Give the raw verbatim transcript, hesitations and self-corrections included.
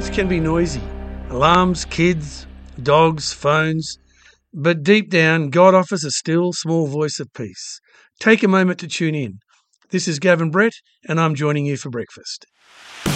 This can be noisy. Alarms, kids, dogs, phones. But deep down, God offers a still, small voice of peace. Take a moment to tune in. This is Gavin Brett, and I'm joining you for breakfast.